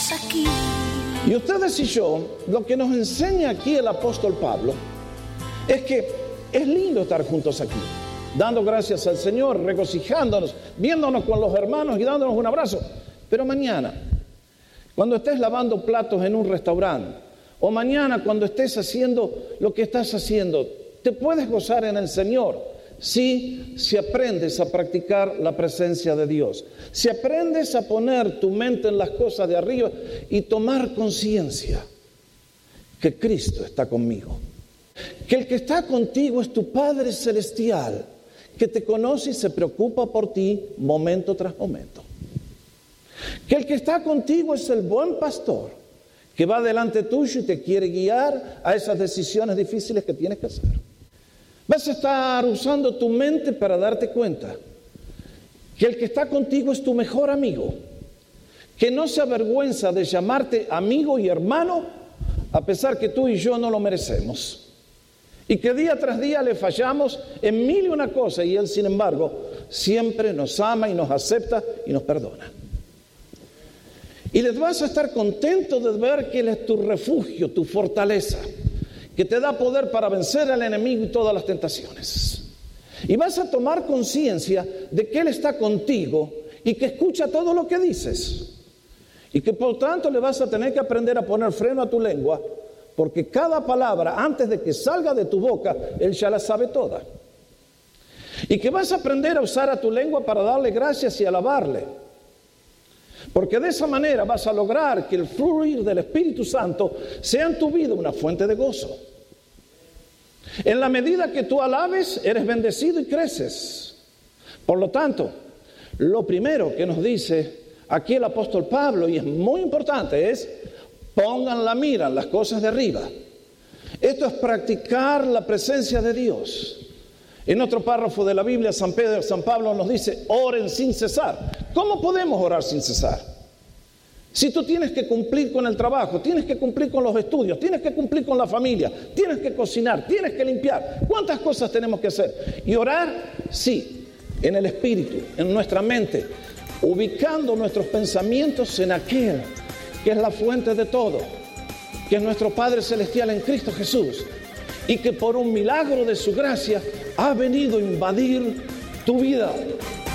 juntos aquí. Y ustedes y yo, lo que nos enseña aquí el apóstol Pablo, es que es lindo estar juntos aquí, dando gracias al Señor, regocijándonos, viéndonos con los hermanos y dándonos un abrazo. Pero mañana, cuando estés lavando platos en un restaurante, o mañana cuando estés haciendo lo que estás haciendo, te puedes gozar en el Señor. Si aprendes a practicar la presencia de Dios, si aprendes a poner tu mente en las cosas de arriba y tomar conciencia que Cristo está conmigo, que el que está contigo es tu Padre Celestial, que te conoce y se preocupa por ti momento tras momento, que el que está contigo es el buen pastor, que va delante tuyo y te quiere guiar a esas decisiones difíciles que tienes que hacer. Vas a estar usando tu mente para darte cuenta que el que está contigo es tu mejor amigo, que no se avergüenza de llamarte amigo y hermano a pesar que tú y yo no lo merecemos, y que día tras día le fallamos en mil y una cosas y Él, sin embargo, siempre nos ama y nos acepta y nos perdona. Y les vas a estar contento de ver que Él es tu refugio, tu fortaleza, que te da poder para vencer al enemigo y todas las tentaciones. Y vas a tomar conciencia de que Él está contigo y que escucha todo lo que dices. Y que por tanto le vas a tener que aprender a poner freno a tu lengua, porque cada palabra, antes de que salga de tu boca, Él ya la sabe toda. Y que vas a aprender a usar a tu lengua para darle gracias y alabarle. Porque de esa manera vas a lograr que el fluir del Espíritu Santo sea en tu vida una fuente de gozo. En la medida que tú alabes, eres bendecido y creces. Por lo tanto, lo primero que nos dice aquí el apóstol Pablo, y es muy importante, es: pongan la mira en las cosas de arriba. Esto es practicar la presencia de Dios. En otro párrafo de la Biblia, San Pablo nos dice: oren sin cesar. ¿Cómo podemos orar sin cesar? Si tú tienes que cumplir con el trabajo, tienes que cumplir con los estudios, tienes que cumplir con la familia, tienes que cocinar, tienes que limpiar. ¿Cuántas cosas tenemos que hacer? Y orar, sí, en el espíritu, en nuestra mente, ubicando nuestros pensamientos en aquel que es la fuente de todo, que es nuestro Padre Celestial en Cristo Jesús, y que por un milagro de su gracia ha venido a invadir tu vida,